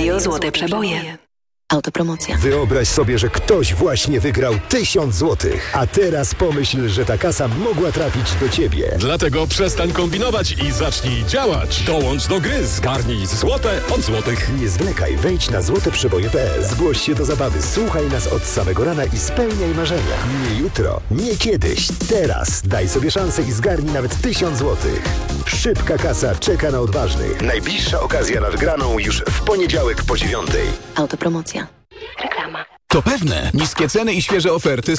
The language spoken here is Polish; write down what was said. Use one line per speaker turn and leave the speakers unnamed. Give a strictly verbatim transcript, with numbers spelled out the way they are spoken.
Radio Złote Przeboje.
Autopromocja.
Wyobraź sobie, że ktoś właśnie wygrał tysiąc złotych. A teraz pomyśl, że ta kasa mogła trafić do ciebie.
Dlatego przestań kombinować i zacznij działać. Dołącz do gry, zgarnij złote od złotych.
Nie zwlekaj, wejdź na złote przeboje kropka pe el. Zgłoś się do zabawy, słuchaj nas od samego rana i spełniaj marzenia. Nie jutro, nie kiedyś, teraz. Daj sobie szansę i zgarnij nawet tysiąc złotych. Szybka kasa czeka na odważnych. Najbliższa okazja na wygraną już w poniedziałek po dziewiątej.
Autopromocja.
Reklama.
To pewne. Niskie ceny i świeże oferty